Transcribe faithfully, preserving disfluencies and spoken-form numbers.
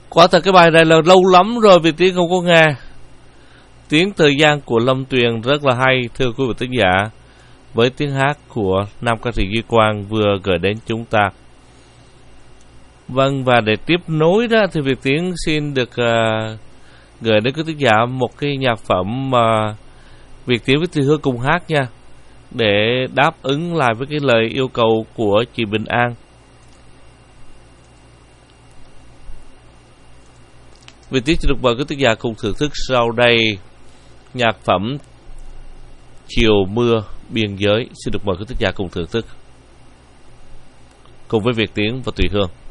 Quả thật cái bài này là lâu lắm rồi Việt Tiến không có nghe. Tiếng Thời Gian của Lâm Tuyền rất là hay, thưa quý vị thính giả, với tiếng hát của nam ca sĩ Duy Quang vừa gửi đến chúng ta. Vâng, và để tiếp nối đó thì Việt Tiến xin được uh, gửi đến quý thính giả một cái nhạc phẩm mà uh, Việt Tiến với Thùy Hương cùng hát nha, để đáp ứng lại với cái lời yêu cầu của chị Bình An. Việt Tiến xin được mời quý thính giả cùng thưởng thức sau đây nhạc phẩm Chiều Mưa Biên Giới. Xin được mời quý thính giả cùng thưởng thức cùng với Việt Tiến và Thùy Hương.